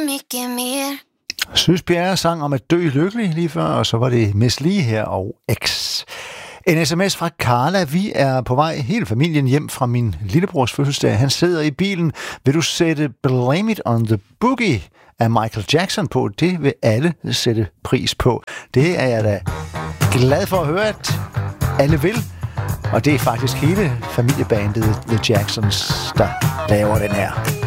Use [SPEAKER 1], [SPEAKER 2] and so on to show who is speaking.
[SPEAKER 1] Søs Bjerre sang om at dø lykkelig lige før, og så var det Miss Li her og X. En sms fra Carla. Vi er på vej hele familien hjem fra min lillebrors fødselsdag. Han sidder i bilen. Vil du sætte Blame It on the Boogie af Michael Jackson på? Det vil alle sætte pris på. Det er jeg da glad for at høre, at alle vil. Og det er faktisk hele familiebandet The Jacksons, der laver den her.